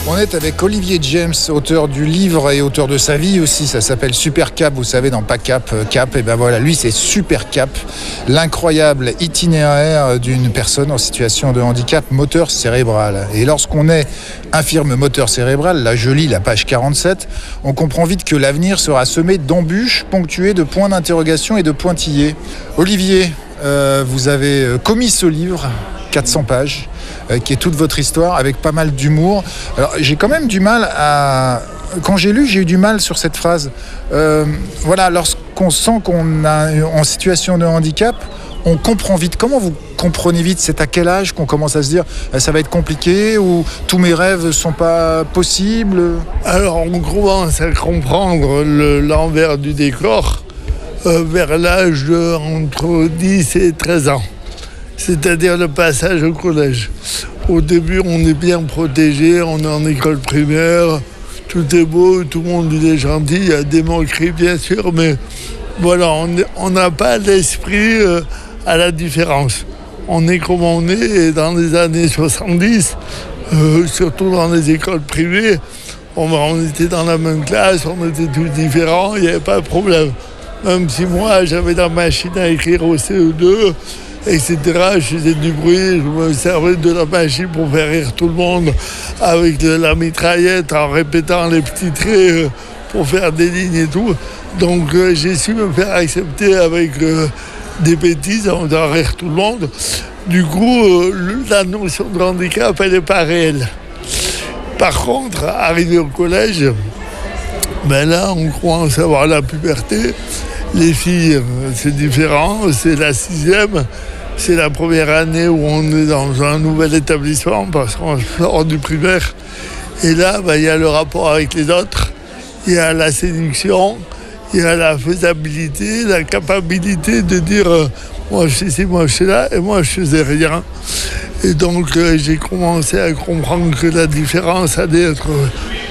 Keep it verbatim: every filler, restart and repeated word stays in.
On est avec Olivier James, auteur du livre et auteur de sa vie aussi. Ça s'appelle Super Cap, vous savez, dans Pas Cap, Cap. Et ben voilà, lui c'est Super Cap, l'incroyable itinéraire d'une personne en situation de handicap moteur cérébral. Et lorsqu'on est infirme moteur cérébral, là je lis la page quarante-sept, on comprend vite que l'avenir sera semé d'embûches ponctuées de points d'interrogation et de pointillés. Olivier, euh, vous avez commis ce livre, quatre cents pages, euh, qui est toute votre histoire, avec pas mal d'humour. Alors j'ai quand même du mal à... Quand j'ai lu, j'ai eu du mal sur cette phrase. Euh, voilà, lorsqu'on sent qu'on est en situation de handicap, on comprend vite. Comment vous comprenez vite? C'est à quel âge qu'on commence à se dire « ça va être compliqué » ou « tous mes rêves ne sont pas possibles » ? Alors on commence à comprendre le, l'envers du décor euh, vers l'âge de entre dix et treize ans. C'est-à-dire le passage au collège. Au début, on est bien protégé, on est en école primaire, tout est beau, tout le monde il est gentil, il y a des moqueries bien sûr, mais voilà, on n'a pas l'esprit euh, à la différence. On est comme on est, et dans les années soixante-dix, euh, surtout dans les écoles privées, on, on était dans la même classe, on était tous différents, il n'y avait pas de problème. Même si moi, j'avais la machine à écrire au C E deux, et cetera. Je faisais du bruit, je me servais de la machine pour faire rire tout le monde avec de la mitraillette en répétant les petits traits pour faire des lignes et tout. Donc euh, j'ai su me faire accepter avec euh, des bêtises en faisant rire tout le monde. Du coup, euh, la notion de handicap, elle n'est pas réelle. Par contre, arrivé au collège, ben là, on commence à avoir la puberté. Les filles, c'est différent, c'est la sixième. C'est la première année où on est dans un nouvel établissement parce qu'on sort du primaire. Et là, bah, il y a le rapport avec les autres, il y a la séduction, il y a la faisabilité, la capacité de dire euh, moi je suis ici, moi je suis là, et moi je faisais rien. Et donc euh, j'ai commencé à comprendre que la différence allait être